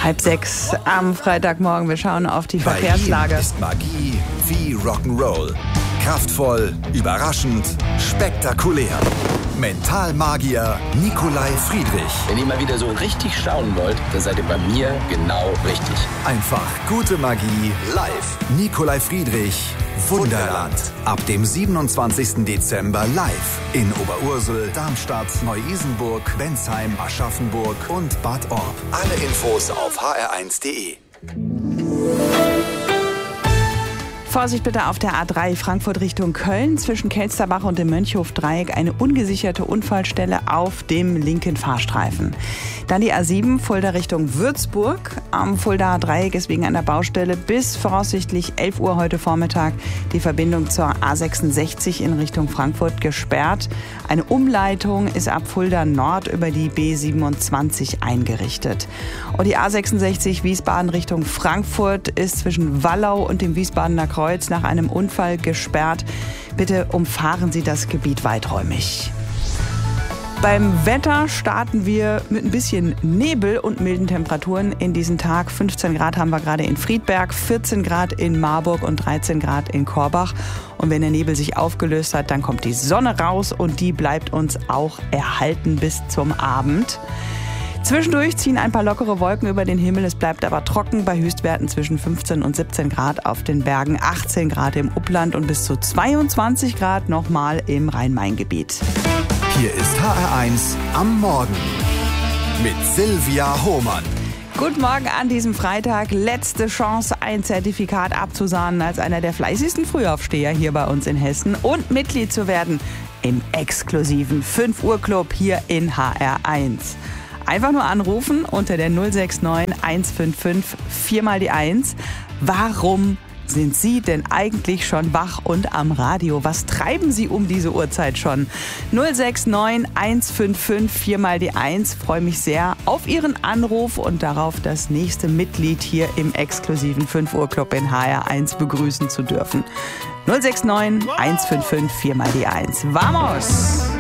5:30 am Freitagmorgen. Wir schauen auf die Verkehrslage. Bei ihm ist Magie wie Rock'n'Roll. Kraftvoll, überraschend, spektakulär. Mentalmagier Nikolai Friedrich. Wenn ihr mal wieder so richtig staunen wollt, dann seid ihr bei mir genau richtig. Einfach gute Magie live. Nikolai Friedrich, Wunderland. Ab dem 27. Dezember live in Oberursel, Darmstadt, Neu-Isenburg, Bensheim, Aschaffenburg und Bad Orb. Alle Infos auf hr1.de. Vorsicht bitte auf der A3 Frankfurt Richtung Köln. Zwischen Kelsterbach und dem Mönchhof-Dreieck eine ungesicherte Unfallstelle auf dem linken Fahrstreifen. Dann die A7 Fulda Richtung Würzburg. Am Fuldaer Dreieck ist wegen einer Baustelle bis voraussichtlich 11 Uhr heute Vormittag die Verbindung zur A66 in Richtung Frankfurt gesperrt. Eine Umleitung ist ab Fulda Nord über die B27 eingerichtet. Und die A66 Wiesbaden Richtung Frankfurt ist zwischen Wallau und dem Wiesbadener Kreuz nach einem Unfall gesperrt. Bitte umfahren Sie das Gebiet weiträumig. Beim Wetter starten wir mit ein bisschen Nebel und milden Temperaturen in diesen Tag. 15 Grad haben wir gerade in Friedberg, 14 Grad in Marburg und 13 Grad in Korbach. Und wenn der Nebel sich aufgelöst hat, dann kommt die Sonne raus und die bleibt uns auch erhalten bis zum Abend. Zwischendurch ziehen ein paar lockere Wolken über den Himmel. Es bleibt aber trocken bei Höchstwerten zwischen 15 und 17 Grad auf den Bergen, 18 Grad im Upland und bis zu 22 Grad nochmal im Rhein-Main-Gebiet. Hier ist HR1 am Morgen mit Silvia Hohmann. Guten Morgen an diesem Freitag. Letzte Chance, ein Zertifikat abzusahnen als einer der fleißigsten Frühaufsteher hier bei uns in Hessen und Mitglied zu werden im exklusiven 5 Uhr Club hier in HR1. Einfach nur anrufen unter der 069 155 4 mal die 1. Warum sind Sie denn eigentlich schon wach und am Radio? Was treiben Sie um diese Uhrzeit schon? 069 155 4 mal die 1. Freue mich sehr auf Ihren Anruf und darauf, das nächste Mitglied hier im exklusiven 5 Uhr Club in HR1 begrüßen zu dürfen. 069 155 4 mal die 1. Vamos!